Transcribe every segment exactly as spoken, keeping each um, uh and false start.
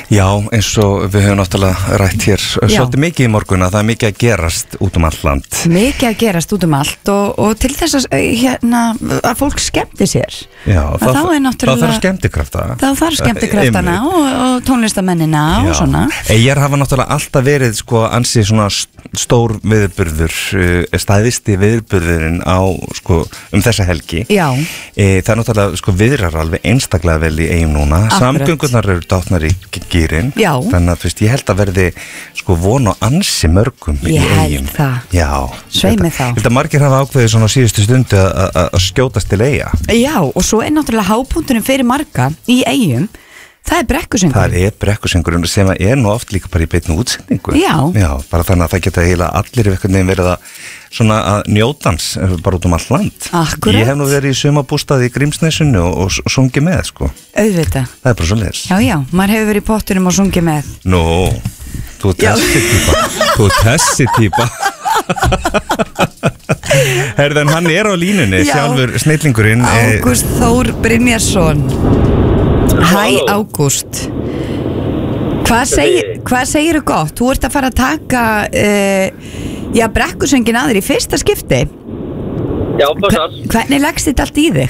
Já, eins og við höfum náttúrulega rætt hér svolítið mikið í morgun að það er mikið að gerast út um allt land. Mikið að gerast út um allt og, og til þess að, hérna, að fólk skemmti sér. Já, þá, þá er náttúrulega... Þá þarf skemmtikrafta. Þá þarf skemmtikraftana og, og tónlistamennina og svona. Eyjar hafa náttúrulega alltaf verið sko ansi svona stór viðburður, stæðisti viðburðurinn á sko um þessa helgi. Já. E, það er náttúrulega sko viðrar alveg einstaklega vel í Eyjum núna. Samgöngurnar eru dátnar í gýrin. Já. Þannig að fyrst, ég held að verði sko von og ansi mörgum í Eyjum. Ég held það. Já. Svei mig þá. Ég held að margir hafa ákveðið svona síðustu stundu að skjótast til Eyja. Já, og svo er náttúrulega hápunkturinn fyrir marga í Eyjum. Það er brekkusöngurinn. Það er brekkusöngurinn sem er nú oft líka bara í beinni útsendingu. Já. Já, bara þannig að það geta heila allir einhvern veginn verið að svona að njótans bara út um allt land. Akkurat. Ég hef nú verið í sumarbústaði í Grímsnesinu og, og sungið með, sko. Auðvitað. Það er bara svo leis. Já, já, maður hefur verið í pottunum og sungið með. Nú, þú er þessi típa. Þú er þessi típa. Herðan, hann er á línunni, Já. sjálfur snillingurinn. Ágúst Þór Brynjarsson. Hæ Ágúst. Hvað segir, hvað segirðu gott? Þú ert að fara að taka uh, já, brekkusöngin að þér í fyrsta skipti. Já, passar. Hvernig leggst þetta allt í þig?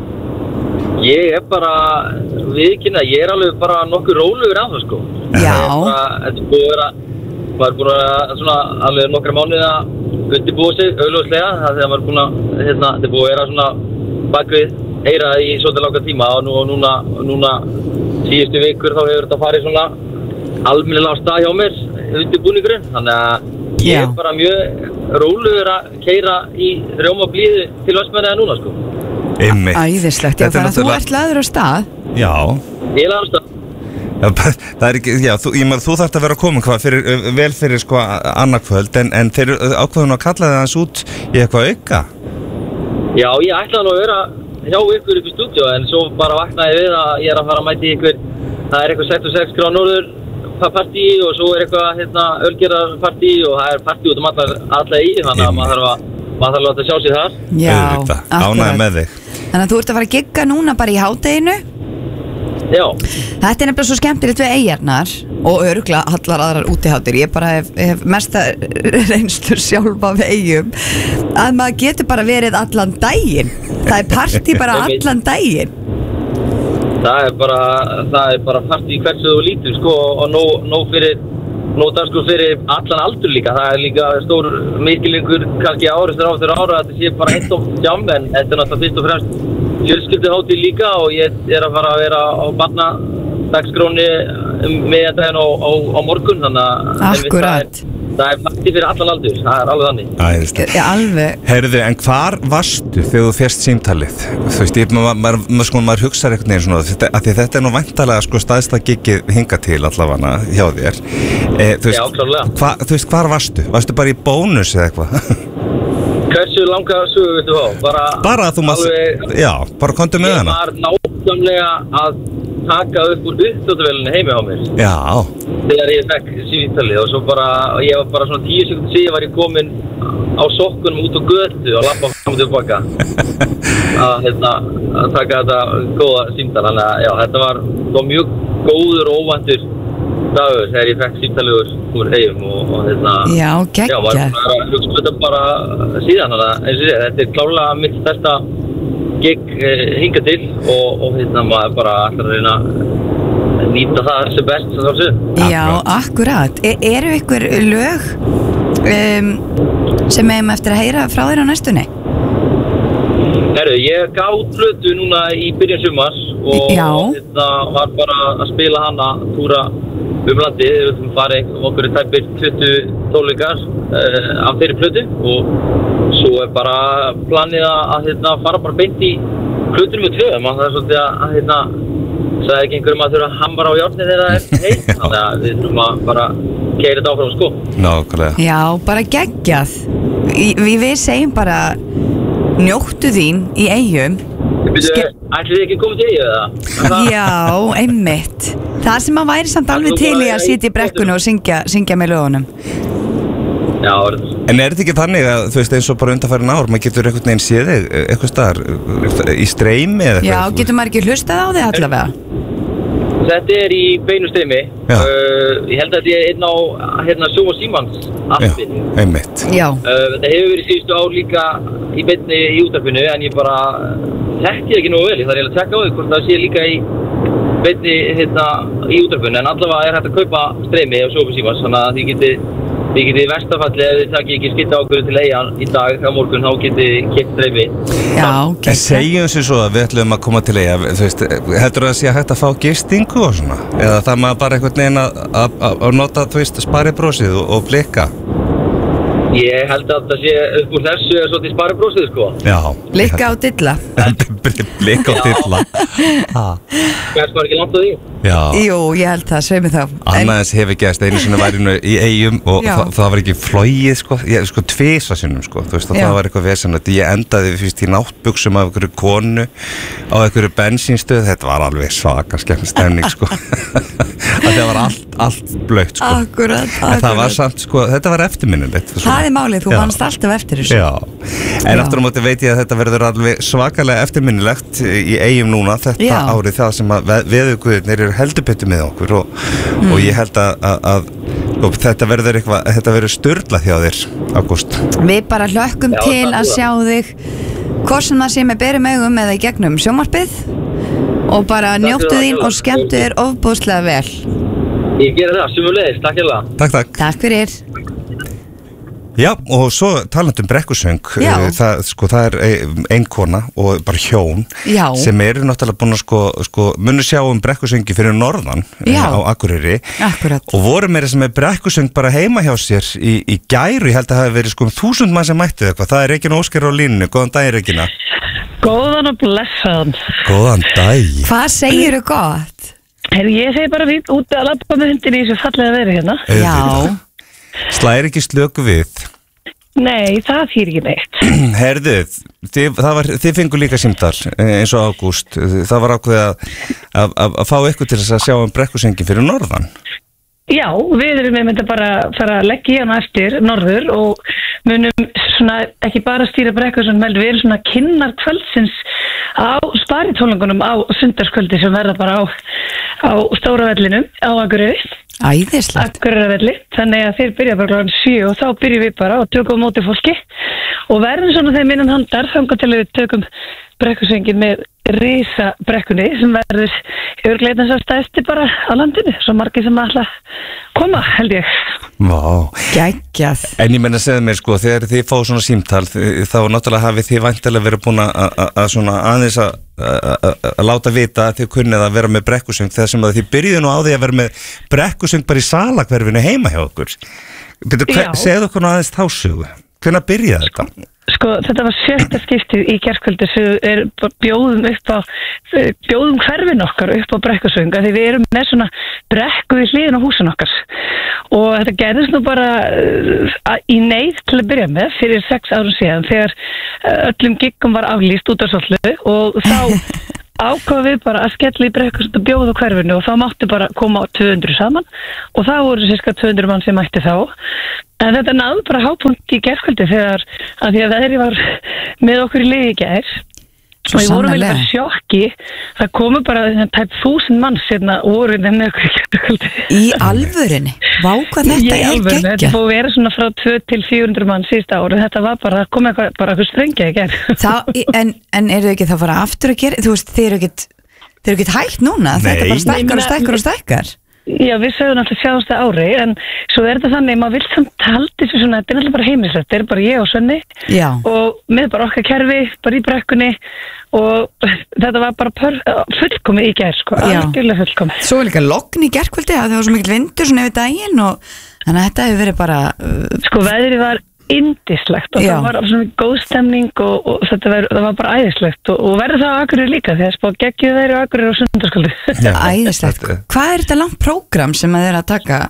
Ég er bara, viðkynna, ég er alveg bara nokkuð rólegur af það, sko. Já. Þetta er búið að vera, maður er búin að vera svona alveg nokkra mánuði að undirbúa sig, augljóslega, það þegar maður er búin að, hérna, þetta er búið að vera svona bakvið heyra í svolítið langa tíma og, nú, og núna, núna síðustu vikur þá hefur þetta farið svona almennilega á stað hjá mér, undirbúningurinn, þannig að ég er bara mjög rólegur að keyra í rjóma blíðu til Vestmannaeyja núna, sko. Einmitt. Æðislegt, já, þannig að þú ert laður á stað. Já. Ég er laður á stað. Já, það er ekki, já, þú, ég maður, þú þarft að vera að koma hvað fyrir, vel fyrir sko annarkvöld, en, en þeir ákveðun að kalla það hans út í eitthvað auka? Já, ég ætlaði nú að vera hjá ykkur upp í stúdíu, en svo bara vaknaði við að ég er að fara að mæti ykkur, það er eitthvað sextíu og sex gráður norður partí og svo er eitthvað hérna ölgerðar partí og það er partí út um alla, alla í, þannig að maður þarf að, maður þarf að láta sjá sig þar. Já, ánægður með þig. Þannig að þú ert að fara að gigga núna bara í hádeginu. Já. Þetta er nefnilega svo skemmtilegt við Eyjarnar og öruglega allar aðrar útiháttir. Ég bara hef, hef mesta reynslu sjálf af Eyjum að maður getur bara verið allan daginn. Það er partí bara allan daginn. Það er bara, það er bara partí hversu þú lítur, sko, og nóg, nóg fyrir, nóg það sko fyrir allan aldur líka. Það er líka stór mikillingur kannski árið þegar á þeirra ára að þetta sé bara eitt og jam, en þetta er náttúrulega fyrst og fremst fjölskylduhátíð líka og ég er að fara að vera á barnadagsgróni miðjandaginn á, á, á morgun, þannig að Akkurat. Það er partí fyrir allan aldur, það er alveg þannig. Æðislegt. Já, alveg. Heyrðu, en hvar varstu þegar þú férst símtalið? Þú veist, ég, maður, maður, sko, maður hugsaði einhvern veginn svona, þetta, að því þetta er nú væntalega sko staðista giggið hinga til allavega hjá þér. E, þú veist, Já, klárlega. Hva, þú veist, hvar varstu? Varstu bara í bónus eða eitthvað? Hversu langa sögu viltu fá? Bara, bara að þú maður, já, bara komdu með hana. Ég var nákvæmlega að taka upp úr uppþóttavélinni heimi á mér. Já. Þegar ég fekk símtalið og svo bara, ég var bara svona tíu sekúndur síðan var ég komin á sokkunum út á götu og lappa fram og tilbaka að, hérna, að taka þetta góða símtal. Þannig að já, þetta var, var mjög góður og óvæntur dagur þegar ég fekk símtalið úr, úr Eyjum og, og hérna, Já, geggjað. Já, maður er að hugsa þetta bara síðan, þannig að eins og ég, þetta er klárlega mitt stærsta gig eh, hinga til og, og hérna maður bara ætlar að reyna að nýta það sem best sem það sé. Já, akkurat. E eru ykkur lög um, sem eigum eftir að heyra frá þér á næstunni? Herru, ég gaf út plötu núna í byrjun sumars og Já. þetta var bara að spila hana, túra um landi, við höfum farið okkur í tæpir tuttugu tónleikar uh, af þeirri plötu og svo er bara planið að hérna, fara bara beint í plötunum með tvö, það er svolítið að hérna, sagði ekki einhverjum að þurfa að hamra á járni þegar það er heitt, þannig að við þurfum að bara keyra þetta áfram sko. Nákvæmlega. Já, bara geggjað. Við, við segjum bara njóttu þín í Eyjum. Ske... Ætli þið ekki komið til Eyju eða? Já, einmitt. Það sem að væri samt alveg til í að sitja í brekkunni og syngja, syngja með lögunum. Já, en er þetta ekki þannig að þú veist eins og bara undanfærin ár maður getur einhvern veginn séð þig eitthvað staðar í streymi eða eitthvað? Já, getur maður ekki hlustað á þig allavega? þetta er í beinu streymi. Uh, ég held að þetta er inn á hérna Sjó og Símans appið. Já, einmitt. Já. Uh, þetta hefur verið síðustu ár líka í beinni í útvarpinu, en ég bara þekki ekki nógu vel. Ég þarf eiginlega að tjekka á því hvort það sé líka í beinni hérna í útvarpinu, en allavega er hægt að kaupa streymi á Sjó og Símans, þannig að þið geti Þið getið í verstafalli ef þið takki ekki skipta ákvörðu til Eyjan í dag á morgun, þá getið keypt streymi. Já, okay. En segjum sem svo að við ætlum að koma til Eyja, þú veist, heldur það að sé hægt að fá gistingu og svona? Eða það maður bara einhvern veginn að, að, að nota, þú veist, sparibrósið og, og blikka? Ég held að það sé upp úr þessu er svolítið sparibrósið, sko. Já. Blikka og dilla. Blikka og dilla. Hverst var ekki langt á því? Já. Jú, ég held það, sveið mig þá. Annars hefur gæst einu sinni værinu í Eyjum og það, það var ekki flogið, sko, ég, sko tvisa sinnum, sko, þú veist, og það var eitthvað vesen að ég endaði fyrst í náttbuxum af einhverju konu á einhverju bensínstöð, þetta var alveg svaka skemmstemning, sko. Það var allt, allt blautt, sko. Akkurat, akkurat. En það var samt, sko, þetta var eftirminnilegt. Það er málið, þú vannst alltaf eftir þessu. Já, en aftur á móti veit ég að þetta verður alveg svakalega eftirminnilegt í Eyjum núna, þetta Já. árið það sem að veðurguðirnir eru heldur betur með okkur og, mm. og ég held að, að, að og þetta verður eitthvað, þetta verður sturlað hjá þér, Ágúst. Við bara hlökkum Já, til að sjá þig hvort sem það sé með berum augum eða í gegnum sjónvarpið og bara njóttu þín og skemmtu þér ofboðslega vel. Ég gera það, sömuleiðis, takk hérlega. Takk, takk. Takk fyrir. Já, og svo talandi um brekkusöng, það, sko, það er ein kona og bara hjón Já. sem eru náttúrulega búin að sko, sko, munu sjá um brekkusöngi fyrir norðan Já. á Akureyri Akkurat. og voru meira sem er brekkusöng bara heima hjá sér í, í gæru, ég held að það hafi verið sko um þúsund mann sem mætti eitthvað, það er Regína Óskar á línunni, góðan dag Regína. Góðan og blessaðan. Góðan dag. Hvað segirðu gott? Herri, ég segi bara við út að labba með hundin í þessu fallega veri hérna. Já. Slæðir ekki slöku við? Nei, það þýr ekki neitt. Herðu, þið, var, þið fengur líka símtal eins og Ágúst. Það var ákveðið að, að, að, að fá ykkur til þess að sjá um brekkusöngin fyrir norðan. Já, við erum með þetta bara að fara að leggja í hana eftir norður og munum svona ekki bara stýra brekkusöng, við erum svona kynnar kvöldsins á sparitónleikunum á sundarskvöldi sem verða bara á, á stóra vellinum á Akureyri. Æðislegt. Akureyravelli, þannig að þeir byrja bara kláðan sjö og þá byrjum við bara og tökum á móti fólki og verðum svona þeim innan handar þangað til við tökum brekkusöngin með risa brekkunni sem verður yfirgleitans að stæsti bara á landinu, svo margir sem ætla að koma, held ég. Vá. Gægjað. En ég menna að segja mér sko, þegar þið fá svona símtal þá náttúrulega hafið þið væntanlega verið búin að svona aðeins að að láta vita að þið kunnið að vera með brekkusöng þegar sem að þið byrjuðu nú á því að vera með brekkusöng bara í salakverfinu heima hjá okkur. Segðu okkur nú aðeins þá sögu. Hvenær byrjaði þetta? Sko, þetta var sjötta skiptið í gærkvöldi sem við bjóðum upp á bjóðum hverfin okkar upp á brekkusöng því við erum með svona brekku í hliðin á húsin okkar og þetta gerðist nú bara uh, í neyð til að byrja með fyrir sex árum síðan þegar öllum giggum var aflýst út af svollu og þá ákvað við bara að skella í brekkusöng og bjóða á hverfinu og þá máttu bara koma tvö hundruð saman og það voru sérska tvö hundruð mann sem mætti þá. En þetta náðu bara hápunkt í gærkvöldi þegar að því að veðri var með okkur í liði í gær og við vorum vel bara sjokki, það komu bara tæp þúsund manns hérna og voru með okkur í gærkvöldi. Í alvörinni? Vá hvað þetta er geggjað. Þetta búið að vera svona frá tvö til fjögur hundruð mann síðasta ári, þetta var bara, það kom eitthvað bara eitthvað strengja í gær. En, en eru ekki það að fara aftur að gera, þú veist, þeir eru ekkit, þeir eru ekkit hægt núna, Nei. þetta bara stækkar og stækkar og stækkar. Já, við sögum alltaf sjáðast að ári en svo er þetta þannig að maður vil samt haldi þessu svona, þetta er alltaf bara heimilislegt, þetta er bara ég og Svenni Já. og með bara okkar kerfi, bara í brekkunni og þetta var bara pör, fullkomið í gær, sko, algjörlega fullkomið. Svo er líka logn í gærkvöldi að það var svo mikil vindur svona yfir daginn og þannig að þetta hefur verið bara... Uh, sko, veðrið var indislegt og Já. Það var svona góð stemning og, og þetta var, það var bara æðislegt og, og verður það á Akureyri líka þegar spá geggjuð þeir á Akureyri á sundarskvöldi. Æðislegt. Hvað er þetta langt prógram sem að þeir að taka?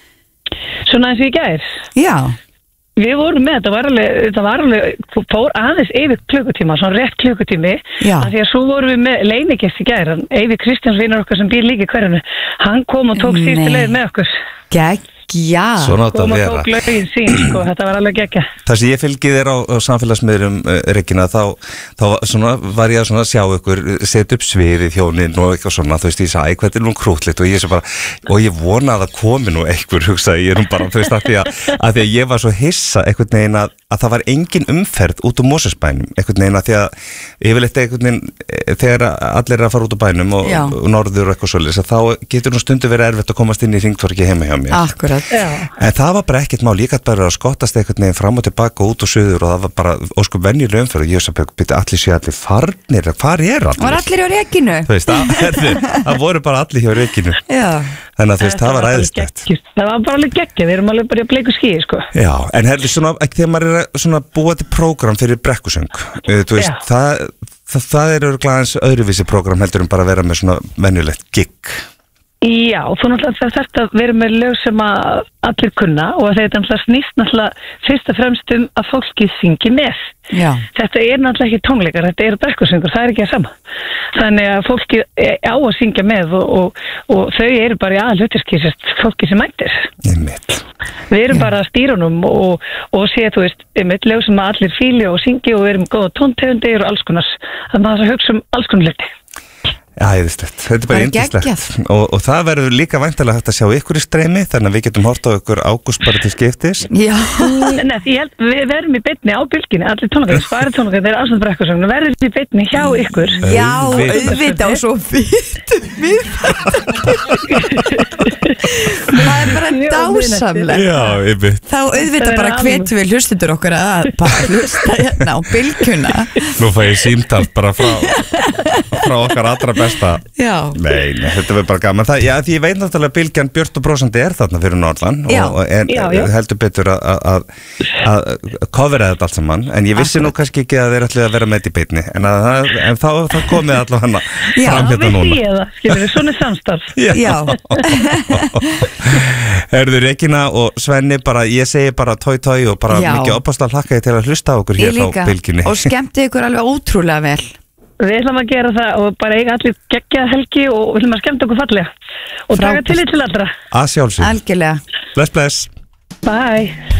Svona eins og í gær? Já. Við vorum með, þetta var alveg, þetta var alveg, fór aðeins yfir klukkutíma, svona rétt klukkutími, af því að svo vorum við með leinigest í gær, Eyvi Kristjáns vinur okkar sem býr líka í hverjanu, hann kom og tók síðustu leið með okkur. Geggjað. Já, Svona átti að Koma vera tók lögin sín, sko, þetta var alveg geggja. Það sem ég fylgið þér á, á samfélagsmiðlum uh, Regína, þá, þá svona, var ég að svona sjá ykkur setja upp sviðið hjónin og eitthvað svona, þú veist, ég sagði, hvað er nú krútlitt og ég svo bara, og ég vona að það komi nú einhver, hugsaði ég nú bara, þú veist, að því að, að því að ég var svo hissa einhvern veginn að, að það var engin umferð út úr Mosfellsbænum, einhvern veginn að því að yfirleitt einhvern veginn, þegar allir er að fara út úr bænum og, og norður og eitthvað svolítið, þá getur nú stundu verið erfitt að komast inn í hringtorgi heima hjá mér. Akkurat. En það var bara ekkert mál, ég gæti bara að skottast einhvern veginn fram og tilbaka og út og suður og það var bara óskum venjuleg umferð og ég svo byrja allir sé allir farnir, hvar er allir? Var allir á rekinu? Þú veist, það, það voru bara allir hjá rekinu. Já. Þannig að þú veist, það var æðislegt. Það var bara alveg geggja, við erum alveg bara í bleiku skíi, sko. Já, en herri, svona, þegar maður er svona búa til prógram fyrir brekkusöng, þú veist, það, það, það er örgulega eins öðruvísi prógram heldur en bara að vera með svona venjulegt gig. Já, þú náttúrulega þarft að vera með lög sem að allir kunna og þetta náttúrulega snýst náttúrulega fyrst og fremst um að fólki syngi með. Já. Þetta er náttúrulega ekki tónleikar, þetta er brekkusöngur, það er ekki að sama. Þannig að fólki á að syngja með og, og, og þau eru bara í aðalhutverki fólki sem mættir. Einmitt. Við erum Já. bara að stýra honum og, og sé, þú veist, um eitt lög sem allir fíli og syngi og við erum góða tóntegundir og alls konar. Þannig að það hugsa um alls konar hluti. Já, æðislegt. Þetta er bara yndislegt og, og það verður líka væntanlega hægt að sjá ykkur í streymi þannig að við getum hort á ykkur ágúst bara til skiptis. Já. Nei, ég held, við verðum í beinni á bylginni, allir tónleikar, spari tónleikar, þeir eru ásamt brekkusögn, við verðum í beinni hjá ykkur. Já, auðvitað og svo vitum við það er bara dásamlegt. Já, ég veit. Þá auðvitað bara hvetum við hlustendur okkar að bara hlusta hérna á bylgjuna. Nú fæ ég símtalt bara frá frá okkar allra besta. Já. Nei, nei, þetta verður bara gaman. Það, já, því ég veit náttúrulega bylgjan Björt og Brósandi er þarna fyrir Norðlan og en, já, já. heldur betur að covera þetta allt saman, en ég vissi Akkurat. nú kannski ekki að þeir ætli að vera með í beinni, en, að, en þá, þá komið allavega hana fram hérna núna. Já, það vissi ég það, svona samstarf. Já. já. Herðu, Regína og Svenni, bara, ég segi bara tói tói og bara já. mikið opastal hlakka ég til að hlusta á okkur hér á bylginni. Og skemmti ykkur alveg ótrúlega vel. Við ætlum að gera það og bara eiga allir geggja helgi og við ætlum að skemmta okkur fallega og taka tillit til allra. Að sjálfsög. Algjörlega. Bless, bless. Bye.